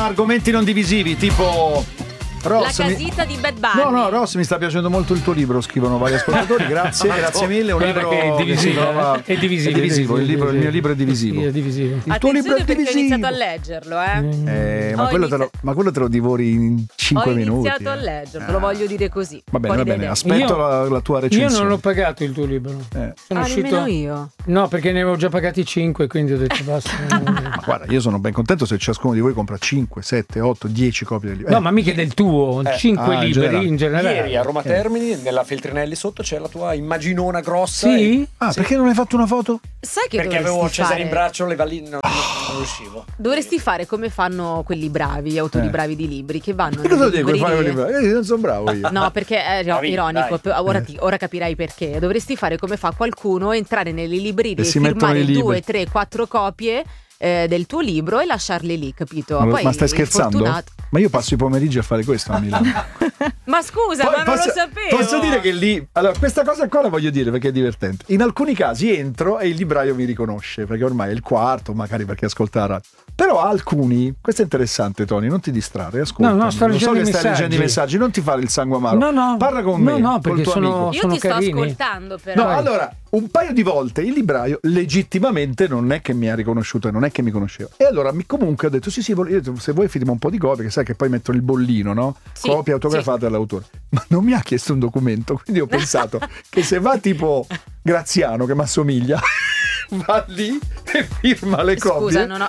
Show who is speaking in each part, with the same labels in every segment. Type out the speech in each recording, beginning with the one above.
Speaker 1: argomenti non divisivi, tipo Ross,
Speaker 2: la casita di Bad Bunny.
Speaker 1: No, Ross, mi sta piacendo molto il tuo libro, scrivono vari ascoltatori. Grazie mille. Un libro
Speaker 3: che è divisivo.
Speaker 1: è divisivo. Il mio libro è divisivo.
Speaker 3: È divisivo.
Speaker 1: Il tuo libro è
Speaker 2: perché ho
Speaker 1: divisivo.
Speaker 2: iniziato a leggerlo,
Speaker 1: Ma quello te lo divori in 5 minuti.
Speaker 2: Ho iniziato a leggerlo, lo voglio dire così.
Speaker 1: Va bene, aspetto la tua recensione.
Speaker 3: Io non ho pagato il tuo libro. Sono uscito
Speaker 2: nemmeno io.
Speaker 3: No, perché ne avevo già pagati 5, quindi ho detto basta.
Speaker 1: Ma guarda, io sono ben contento se ciascuno di voi compra 5, 7, 8, 10 copie del libro.
Speaker 3: No, ma mica del tuo, 5 libri in generale.
Speaker 4: Ieri a Roma Termini, nella Feltrinelli sotto, c'è la tua immaginona grossa.
Speaker 3: Sì?
Speaker 1: Perché non hai fatto una foto?
Speaker 2: Sai che
Speaker 4: Perché avevo Cesare
Speaker 2: fare?
Speaker 4: in braccio, le valline non riuscivo.
Speaker 2: Dovresti fare come fanno quelli bravi, gli autori bravi di libri, che vanno
Speaker 1: Cosa
Speaker 2: nelle
Speaker 1: devo fare?
Speaker 2: librerie.
Speaker 1: Non sono bravo io.
Speaker 2: No, perché è ironico. Ora capirai perché. Dovresti fare come fa qualcuno, entrare nelle librerie e firmare 2, 3, 4 copie del tuo libro e lasciarle lì, capito? Poi,
Speaker 1: ma stai scherzando? Ma io passo i pomeriggi a fare questo a Milano.
Speaker 2: Ma scusa, ma non lo sapevo.
Speaker 1: Posso dire che lì, allora, questa cosa qua la voglio dire perché è divertente. In alcuni casi entro e il libraio mi riconosce perché ormai è il quarto, magari perché ascolta la radio. Però alcuni, questo è interessante, Tony, non ti distrarre, ascolta.
Speaker 3: No, sto leggendo
Speaker 1: stai leggendo i messaggi, non ti fare il sangue amaro.
Speaker 3: No.
Speaker 1: Parla con me.
Speaker 3: No, perché sono
Speaker 2: Io ti sto
Speaker 3: carini.
Speaker 2: ascoltando, però.
Speaker 1: No, allora, un paio di volte il libraio legittimamente non è che mi ha riconosciuto e non è che mi conosceva. E allora comunque ho detto sì, se vuoi firma un po' di copie, che sai che poi mettono il bollino, no?
Speaker 2: Sì,
Speaker 1: copia autografata dall'autore. Ma non mi ha chiesto un documento, quindi ho pensato che se va tipo Graziano che mi assomiglia va lì e firma le copie.
Speaker 2: Scusa, non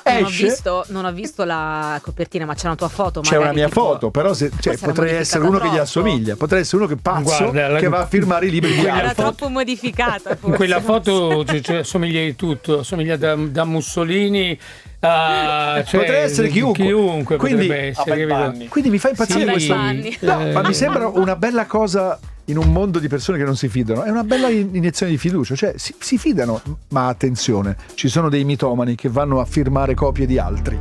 Speaker 2: ho visto la copertina, ma c'è una tua foto.
Speaker 1: C'è una mia foto, però potrei essere uno che gli assomiglia, potrei essere uno che pazzo che va a firmare i libri di altri.
Speaker 2: Era troppo modificata.
Speaker 3: In quella foto assomiglia di tutto, assomiglia da Mussolini
Speaker 1: potrei essere chiunque. Quindi mi fa impazzire questo. Ma mi sembra una bella cosa in un mondo di persone che non si fidano. È una bella iniezione di fiducia, cioè si fidano, ma attenzione, ci sono dei mitomani che vanno a firmare copie di altri.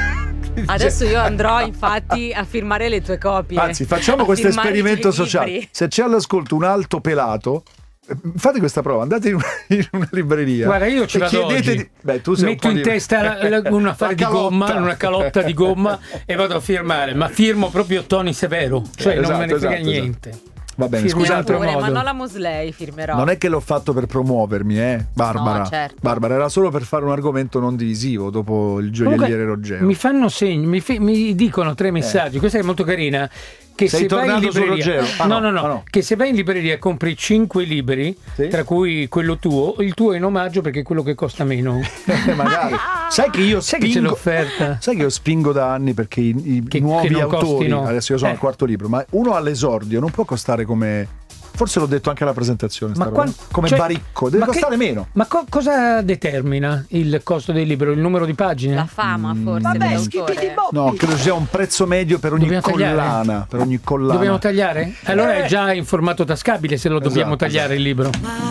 Speaker 2: Adesso io andrò infatti a firmare le tue copie.
Speaker 1: Anzi, facciamo questo esperimento sociale. Se c'è all'ascolto un alto pelato, fate questa prova, andate in una libreria.
Speaker 3: Guarda, io ce vado oggi.
Speaker 1: Tu sei
Speaker 3: metto in testa un affare di gomma, una calotta di gomma e vado a firmare, ma firmo proprio Tony Severo, cioè non me ne frega niente.
Speaker 1: Va bene,
Speaker 3: scusate,
Speaker 2: ma non la Mosley firmerò.
Speaker 1: Non è che l'ho fatto per promuovermi, Barbara.
Speaker 2: No, certo.
Speaker 1: Barbara, era solo per fare un argomento non divisivo dopo il gioielliere Ruggero.
Speaker 3: Mi fanno segni, mi dicono 3 messaggi. Questa è molto carina. Che
Speaker 1: sei
Speaker 3: se
Speaker 1: tornato
Speaker 3: vai in libreria,
Speaker 1: su Ruggero?
Speaker 3: No. Che se vai in libreria e compri 5 libri, tra cui quello tuo, il tuo è in omaggio perché è quello che costa meno.
Speaker 1: Magari. Sai che io
Speaker 3: che c'è l'offerta?
Speaker 1: Sai che io spingo da anni perché i nuovi autori, costino. Adesso io sono al quarto libro, ma uno all'esordio non può costare come... Forse l'ho detto anche alla presentazione, come baricco, deve costare meno.
Speaker 3: Ma cosa determina il costo del libro? Il numero di pagine?
Speaker 2: La fama, forse. Vabbè,
Speaker 1: no, credo sia un prezzo medio per ogni collana. Per ogni collana.
Speaker 3: Dobbiamo tagliare? Allora è già in formato tascabile se lo dobbiamo tagliare il libro.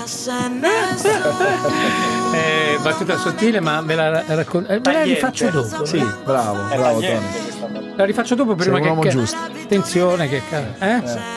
Speaker 3: Battuta sottile, ma me la rifaccio dopo.
Speaker 1: Sì, bravo Tony.
Speaker 3: La rifaccio dopo prima
Speaker 1: che attenzione
Speaker 3: che